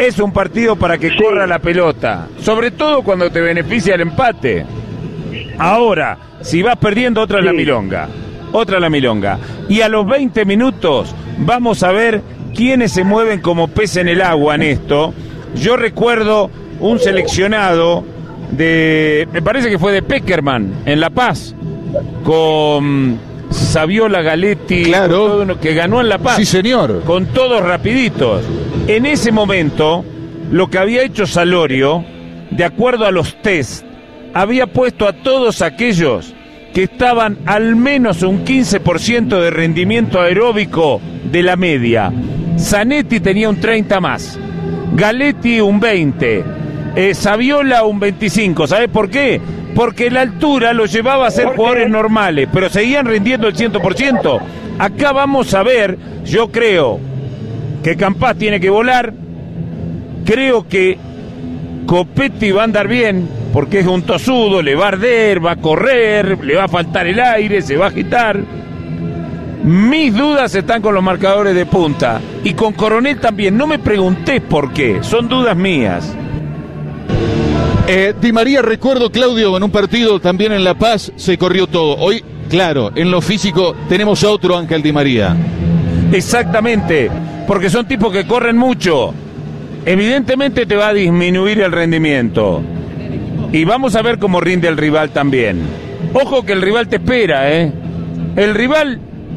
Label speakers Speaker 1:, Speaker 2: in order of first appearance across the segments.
Speaker 1: es un partido para que corra la pelota, sobre todo cuando te beneficia el empate. Ahora, si vas perdiendo, otra la milonga. Y a los 20 minutos vamos a ver quiénes se mueven como pez en el agua en esto. Yo recuerdo un seleccionado me parece que fue de Peckerman, en La Paz, con Saviola, Galetti,
Speaker 2: claro,
Speaker 1: que ganó en La Paz.
Speaker 2: Sí, señor.
Speaker 1: Con todos rapiditos. En ese momento, lo que había hecho Salorio, de acuerdo a los test, había puesto a todos aquellos que estaban al menos un 15% de rendimiento aeróbico de la media. Zanetti tenía un 30 más, Galetti un 20, Saviola un 25. ¿Sabes por qué? Porque la altura lo llevaba a ser jugadores normales, pero seguían rindiendo el 100%. Acá vamos a ver, yo creo que Campás tiene que volar, creo que Copetti va a andar bien, porque es un tosudo, le va a arder, va a correr, le va a faltar el aire, se va a agitar. Mis dudas están con los marcadores de punta y con Coronel también. No me preguntés por qué, son dudas mías.
Speaker 2: Di María, recuerdo, Claudio, en un partido también en La Paz se corrió todo. Hoy, claro, en lo físico tenemos a otro Ángel Di María.
Speaker 1: Exactamente, porque son tipos que corren mucho. Evidentemente te va a disminuir el rendimiento. Y vamos a ver cómo rinde el rival también. Ojo que el rival te espera, ¿eh? El rival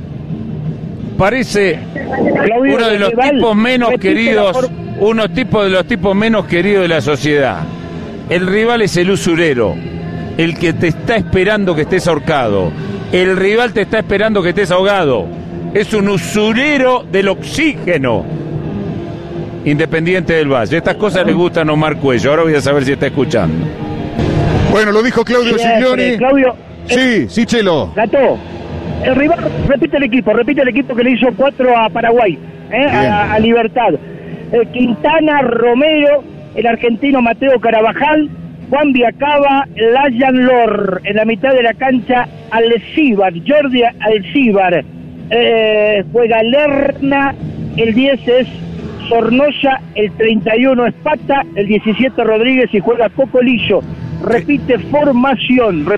Speaker 1: parece uno de los tipos menos queridos, de los tipos menos queridos de la sociedad. El rival es el usurero, el que te está esperando que estés ahorcado. El rival te está esperando que estés ahogado. Es un usurero del oxígeno. Independiente del Valle. Estas cosas le gustan a Omar Cuello. Ahora voy a saber si está escuchando.
Speaker 2: Bueno, lo dijo Claudio Giglioni.
Speaker 3: Claudio.
Speaker 2: Sí, Chelo.
Speaker 3: Gato. El rival repite el equipo que le hizo 4 a Paraguay, a Libertad. Quintana, Romero, el argentino Mateo Carabajal, Juan Viacaba, Layan Lor, en la mitad de la cancha Alcíbar, Jordi Alcíbar, juega Lerna, el 10 es Sornosa, el 31 es Pata, el 17 Rodríguez y juega Cocolillo. Repite formación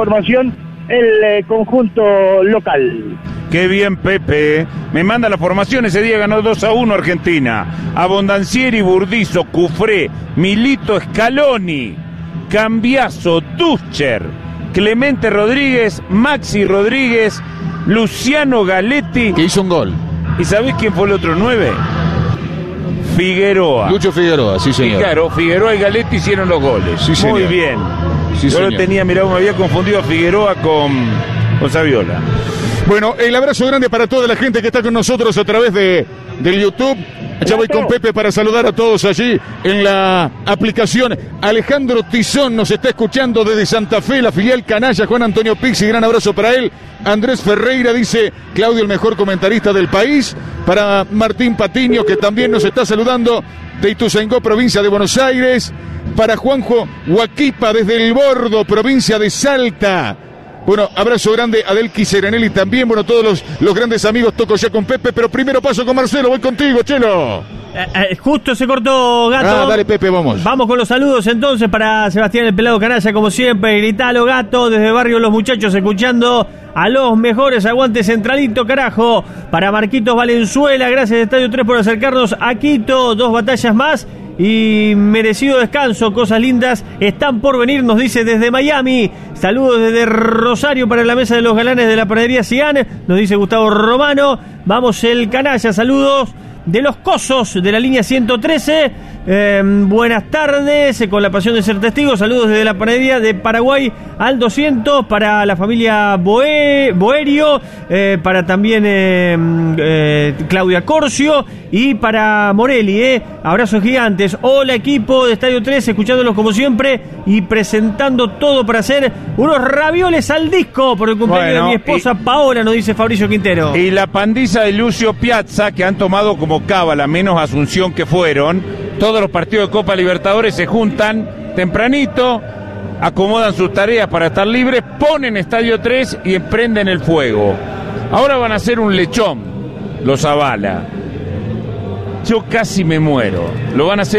Speaker 3: el conjunto local.
Speaker 1: Qué bien, Pepe. Me manda la formación. Ese día ganó 2-1 Argentina. Abondancieri, Burdizo, Cufré, Milito, Scaloni, Cambiaso, Duscher, Clemente Rodríguez, Maxi Rodríguez, Luciano Galetti.
Speaker 2: Que hizo un gol.
Speaker 1: ¿Y sabés quién fue el otro 9? Figueroa.
Speaker 2: Lucho Figueroa, sí señor.
Speaker 1: Y claro, Figueroa y Galetti hicieron los goles.
Speaker 2: Sí,
Speaker 1: muy
Speaker 2: señor.
Speaker 1: bien.
Speaker 2: Sí,
Speaker 1: yo
Speaker 2: señor.
Speaker 1: lo tenía, mirá, me había confundido a Figueroa con Saviola.
Speaker 2: Bueno, el abrazo grande para toda la gente que está con nosotros a través del YouTube. Ya voy con Pepe para saludar a todos allí en la aplicación. Alejandro Tizón nos está escuchando desde Santa Fe, la filial canalla. Juan Antonio Pixi, gran abrazo para él. Andrés Ferreira dice, Claudio, el mejor comentarista del país. Para Martín Patiño, que también nos está saludando de Ituzaingó, provincia de Buenos Aires. Para Juanjo Huaquipa desde El Bordo, provincia de Salta. Bueno, abrazo grande a Delqui Serenelli también. Bueno, todos los grandes amigos. Toco ya con Pepe, pero primero paso con Marcelo. Voy contigo, Chelo.
Speaker 4: Justo se cortó, Gato.
Speaker 2: Dale, Pepe, vamos.
Speaker 4: Vamos con los saludos entonces para Sebastián el Pelado Canalla, como siempre. Gritalo, Gato, desde Barrio Los Muchachos, escuchando a los mejores. Aguante Centralito, carajo. Para Marquitos Valenzuela, gracias Estadio 3 por acercarnos a Quito. 2 batallas más y merecido descanso, cosas lindas están por venir, nos dice desde Miami. Saludos desde Rosario para la mesa de los galanes de la panadería Cian, nos dice Gustavo Romano. Vamos el Canalla, saludos de los Cosos de la línea 113. Buenas tardes, con la pasión de ser testigo. Saludos desde la panadería de Paraguay al 200 para la familia Boerio, para también Claudia Corcio y para Morelli. Abrazos gigantes. Hola equipo de Estadio 3, escuchándolos como siempre y presentando todo para hacer unos ravioles al disco por el cumpleaños de mi esposa Paola, nos dice Fabricio Quintero.
Speaker 1: Y la pandilla de Lucio Piazza, que han tomado como cábala, menos Asunción que fueron, todos los partidos de Copa Libertadores se juntan tempranito, acomodan sus tareas para estar libres, ponen Estadio 3 y emprenden el fuego. Ahora van a hacer un lechón, los Zavala. Yo casi me muero. Lo van a hacer